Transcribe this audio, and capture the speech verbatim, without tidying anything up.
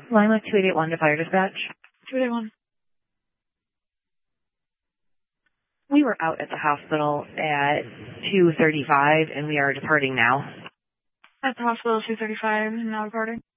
Lima two eight eight one to fire dispatch. two eight eight one. We were out at the hospital at two thirty-five and we are departing now. At the hospital, two thirty-five, now departing.